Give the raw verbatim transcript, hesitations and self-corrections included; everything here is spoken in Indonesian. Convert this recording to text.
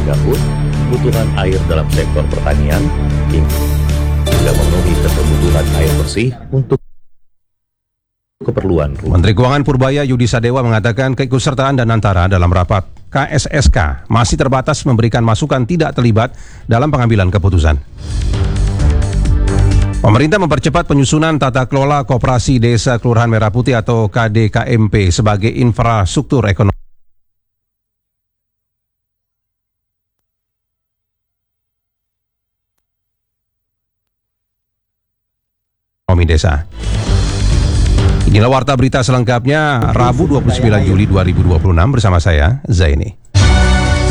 gambut, kebutuhan air dalam sektor pertanian, hingga memenuhi kebutuhan air bersih untuk keperluan rumah. Menteri Keuangan Purbaya Yudi Sadewa mengatakan keikutsertaan Danantara dalam rapat K S S K masih terbatas memberikan masukan tidak terlibat dalam pengambilan keputusan. Pemerintah mempercepat penyusunan tata kelola koperasi desa Kelurahan Merah Putih atau K D K M P sebagai infrastruktur ekonomi desa. Inilah warta berita selengkapnya Rabu dua puluh sembilan Juli dua ribu dua puluh enam bersama saya, Zaini.